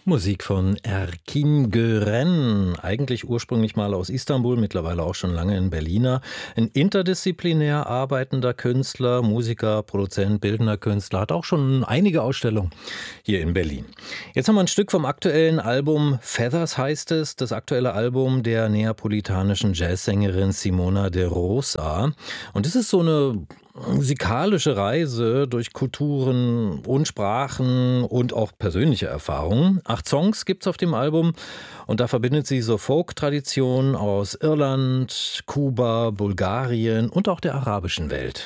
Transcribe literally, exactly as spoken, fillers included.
Musik von Erkin Gören, eigentlich ursprünglich mal aus Istanbul, mittlerweile auch schon lange in Berliner. Ein interdisziplinär arbeitender Künstler, Musiker, Produzent, bildender Künstler, hat auch schon einige Ausstellungen hier in Berlin. Jetzt haben wir ein Stück vom aktuellen Album Feathers heißt es, das aktuelle Album der neapolitanischen Jazzsängerin Simona de Rosa. Und es ist so eine musikalische Reise durch Kulturen und Sprachen und auch persönliche Erfahrungen. Acht Songs gibt's auf dem Album und da verbindet sie so Folk-Traditionen aus Irland, Kuba, Bulgarien und auch der arabischen Welt.